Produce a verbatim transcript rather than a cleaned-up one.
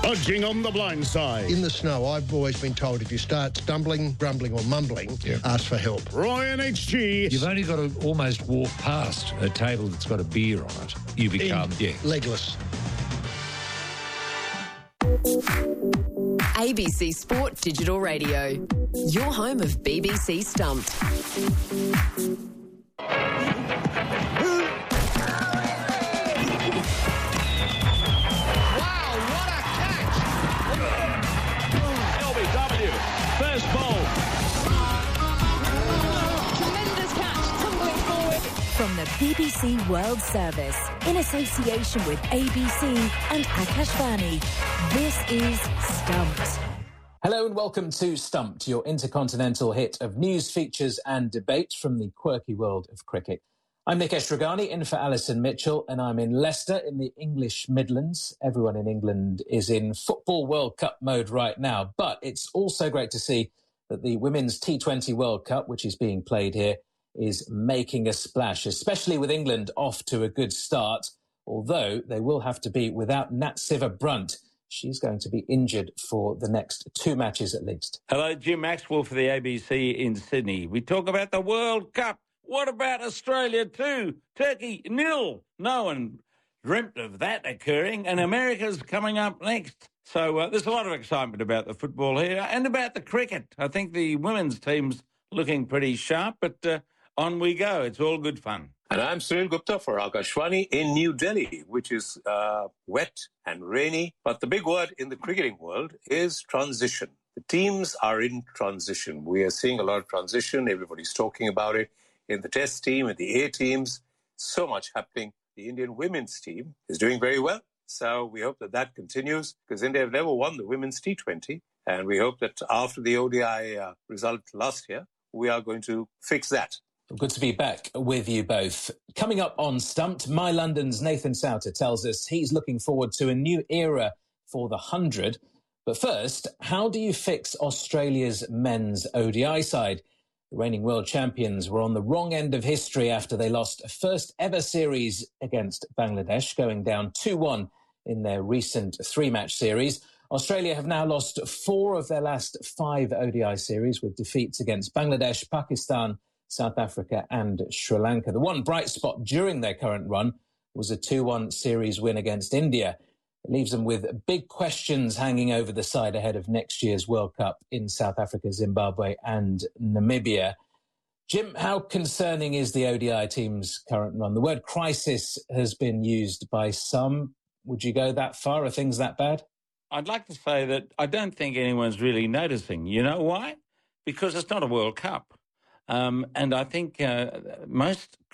Budging on the blind side. In the snow, I've always been told if you start stumbling, grumbling or mumbling, yeah. ask for help. Ryan H G. You've only got to almost walk past a table that's got a beer on it. You become, In yeah. legless. A B C Sport Digital Radio. Your home of B B C Stumped. First ball. Tremendous catch, tumbling forward. From the B B C World Service, in association with A B C and Akashvani, this is Stumped. Hello and welcome to Stumped, your intercontinental hit of news, features and debate from the quirky world of cricket. I'm Nick Estragani, in for Alison Mitchell, and I'm in Leicester in the English Midlands. Everyone in England is in Football World Cup mode right now, but it's also great to see that the Women's T twenty World Cup, which is being played here, is making a splash, especially with England off to a good start, although they will have to be without Nat Siver-Brunt. She's going to be injured for the next two matches at least. Hello, Jim Maxwell for the A B C in Sydney. We talk about the World Cup. What about Australia too? Turkey, nil. No one dreamt of that occurring, and America's coming up next. So uh, there's a lot of excitement about the football here and about the cricket. I think the women's team's looking pretty sharp, but uh, on we go. It's all good fun. And I'm Sunil Gupta for Akashvani in New Delhi, which is uh, wet and rainy. But the big word in the cricketing world is transition. The teams are in transition. We are seeing a lot of transition. Everybody's talking about it. In the Test team, in the A teams, so much happening. The Indian women's team is doing very well. So we hope that that continues because India have never won the women's T twenty. And we hope that after the O D I uh, result last year, we are going to fix that. Good to be back with you both. Coming up on Stumped, My London's Nathan Souter tells us he's looking forward to a new era for the hundred. But first, how do you fix Australia's men's O D I side? The reigning world champions were on the wrong end of history after they lost a first ever series against Bangladesh, going down two one in their recent three-match series. Australia have now lost four of their last five O D I series with defeats against Bangladesh, Pakistan, South Africa and Sri Lanka. The one bright spot during their current run was a two one series win against India. It leaves them with big questions hanging over the side ahead of next year's World Cup in South Africa, Zimbabwe and Namibia. Jim, how concerning is the O D I team's current run? The word crisis has been used by some. Would you go that far? Are things that bad? I'd like to say that I don't think anyone's really noticing. You know why? Because it's not a World Cup. Um, and I think uh, most